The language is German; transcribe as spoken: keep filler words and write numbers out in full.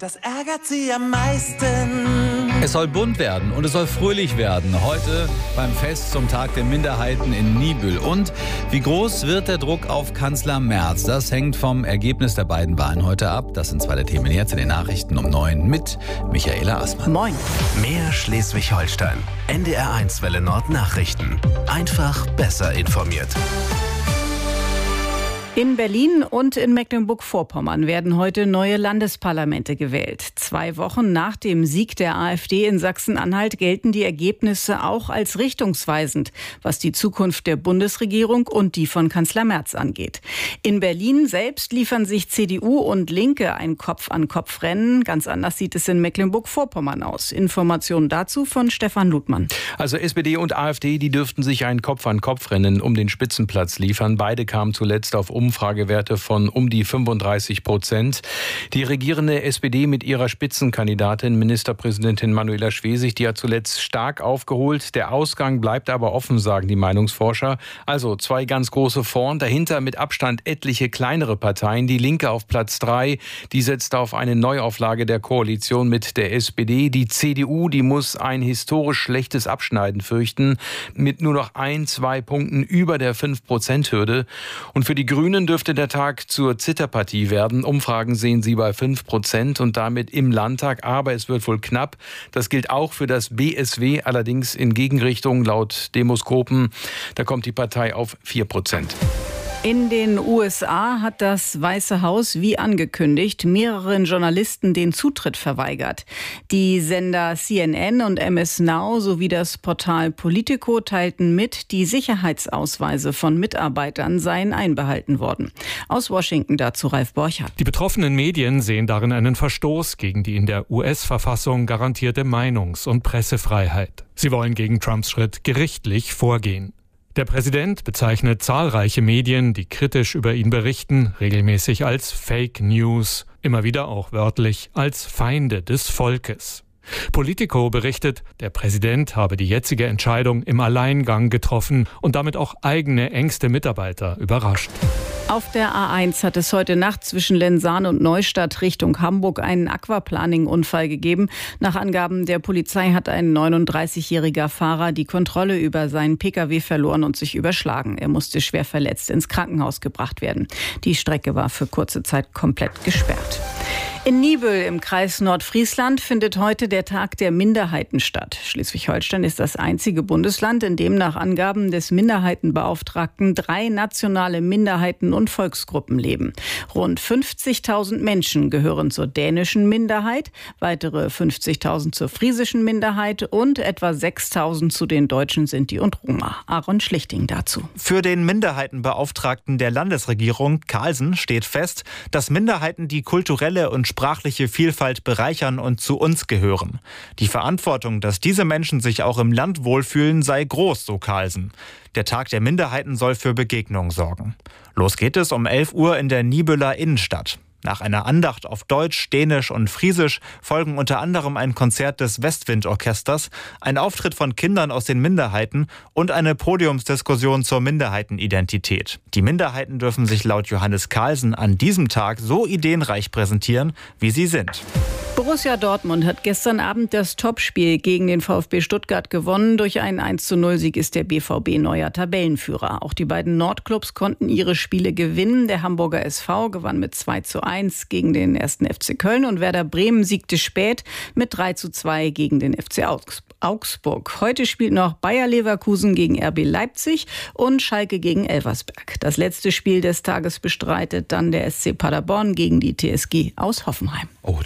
das ärgert sie am meisten. Es soll bunt werden und es soll fröhlich werden. Heute beim Fest zum Tag der Minderheiten in Niebüll. Und wie groß wird der Druck auf Kanzler Merz? Das hängt vom Ergebnis der beiden Wahlen heute ab. Das sind zwei der Themen jetzt in den Nachrichten um neun mit Michaela Assmann. Moin. Mehr Schleswig-Holstein. N D R eins Welle Nord Nachrichten. Einfach besser informiert. In Berlin und in Mecklenburg-Vorpommern werden heute neue Landesparlamente gewählt. Zwei Wochen nach dem Sieg der AfD in Sachsen-Anhalt gelten die Ergebnisse auch als richtungsweisend, was die Zukunft der Bundesregierung und die von Kanzler Merz angeht. In Berlin selbst liefern sich C D U und Linke ein Kopf-an-Kopf-Rennen. Ganz anders sieht es in Mecklenburg-Vorpommern aus. Informationen dazu von Stefan Ludmann. Also S P D und AfD, die dürften sich ein Kopf-an-Kopf-Rennen um den Spitzenplatz liefern. Beide kamen zuletzt auf Umfragewerte von um die fünfunddreißig Prozent. Die regierende S P D mit ihrer Spitzenkandidatin Ministerpräsidentin Manuela Schwesig, die hat zuletzt stark aufgeholt. Der Ausgang bleibt aber offen, sagen die Meinungsforscher. Also zwei ganz große vorn, dahinter mit Abstand etliche kleinere Parteien. Die Linke auf Platz drei, die setzt auf eine Neuauflage der Koalition mit der S P D. Die C D U, die muss ein historisch schlechtes Abschneiden fürchten, mit nur noch ein, zwei Punkten über der fünf Prozent Hürde. Und für die Grünen dürfte der Tag zur Zitterpartie werden. Umfragen sehen sie bei fünf Prozent und damit im Landtag. Aber es wird wohl knapp. Das gilt auch für das B S W, allerdings in Gegenrichtung laut Demoskopen. Da kommt die Partei auf vier Prozent. In den U S A hat das Weiße Haus, wie angekündigt, mehreren Journalisten den Zutritt verweigert. Die Sender C N N und M S Now sowie das Portal Politico teilten mit, die Sicherheitsausweise von Mitarbeitern seien einbehalten worden. Aus Washington dazu Ralf Borchardt. Die betroffenen Medien sehen darin einen Verstoß gegen die in der U S-Verfassung garantierte Meinungs- und Pressefreiheit. Sie wollen gegen Trumps Schritt gerichtlich vorgehen. Der Präsident bezeichnet zahlreiche Medien, die kritisch über ihn berichten, regelmäßig als Fake News, immer wieder auch wörtlich als Feinde des Volkes. Politico berichtet, der Präsident habe die jetzige Entscheidung im Alleingang getroffen und damit auch eigene engste Mitarbeiter überrascht. Auf der A eins hat es heute Nacht zwischen Lensahn und Neustadt Richtung Hamburg einen Aquaplaning-Unfall gegeben. Nach Angaben der Polizei hat ein neununddreißigjähriger Fahrer die Kontrolle über seinen Pkw verloren und sich überschlagen. Er musste schwer verletzt ins Krankenhaus gebracht werden. Die Strecke war für kurze Zeit komplett gesperrt. In Niebüll im Kreis Nordfriesland findet heute der Tag der Minderheiten statt. Schleswig-Holstein ist das einzige Bundesland, in dem nach Angaben des Minderheitenbeauftragten drei nationale Minderheiten und Volksgruppen leben. Rund fünfzigtausend Menschen gehören zur dänischen Minderheit, weitere fünfzigtausend zur friesischen Minderheit und etwa sechstausend zu den Deutschen, Sinti und Roma. Aaron Schlichting dazu. Für den Minderheitenbeauftragten der Landesregierung, Carlsen, steht fest, dass Minderheiten die kulturelle und sprachliche Vielfalt bereichern und zu uns gehören. Die Verantwortung, dass diese Menschen sich auch im Land wohlfühlen, sei groß, so Carlsen. Der Tag der Minderheiten soll für Begegnung sorgen. Los geht es um elf Uhr in der Niebüller Innenstadt. Nach einer Andacht auf Deutsch, Dänisch und Friesisch folgen unter anderem ein Konzert des Westwind-Orchesters, ein Auftritt von Kindern aus den Minderheiten und eine Podiumsdiskussion zur Minderheitenidentität. Die Minderheiten dürfen sich laut Johannes Carlsen an diesem Tag so ideenreich präsentieren, wie sie sind. Borussia Dortmund hat gestern Abend das Topspiel gegen den VfB Stuttgart gewonnen. Durch einen eins zu null Sieg ist der B V B neuer Tabellenführer. Auch die beiden Nordclubs konnten ihre Spiele gewinnen. Der Hamburger S V gewann mit zwei zu eins gegen den ersten F C Köln und Werder Bremen siegte spät mit drei zu zwei gegen den F C Augsburg. Heute spielt noch Bayer Leverkusen gegen R B Leipzig und Schalke gegen Elversberg. Das letzte Spiel des Tages bestreitet dann der S C Paderborn gegen die T S G aus Hoffenheim. Oh,